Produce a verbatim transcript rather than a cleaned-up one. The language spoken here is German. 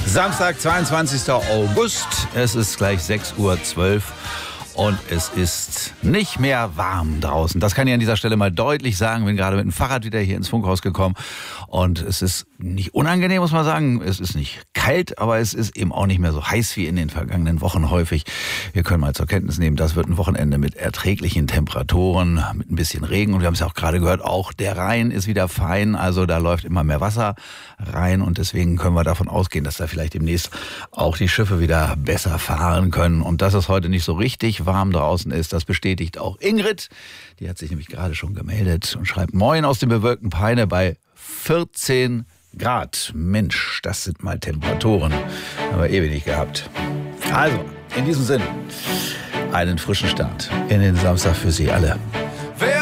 Samstag, zweiundzwanzigster August. Es ist gleich sechs Uhr zwölf. Und es ist nicht mehr warm draußen. Das kann ich an dieser Stelle mal deutlich sagen. Bin gerade mit dem Fahrrad wieder hier ins Funkhaus gekommen. Und es ist nicht unangenehm, muss man sagen. Es ist nicht kalt, aber es ist eben auch nicht mehr so heiß wie in den vergangenen Wochen häufig. Wir können mal zur Kenntnis nehmen, das wird ein Wochenende mit erträglichen Temperaturen, mit ein bisschen Regen. Und wir haben es ja auch gerade gehört, auch der Rhein ist wieder fein. Also da läuft immer mehr Wasser rein. Und deswegen können wir davon ausgehen, dass da vielleicht demnächst auch die Schiffe wieder besser fahren können. Und dass es heute nicht so richtig warm draußen ist, das bestätigt auch Ingrid. Die hat sich nämlich gerade schon gemeldet und schreibt: Moin aus dem bewölkten Peine bei vierzehn Grad. Mensch, das sind mal Temperaturen. Haben wir ewig nicht gehabt. Also, in diesem Sinne, einen frischen Start in den Samstag für Sie alle.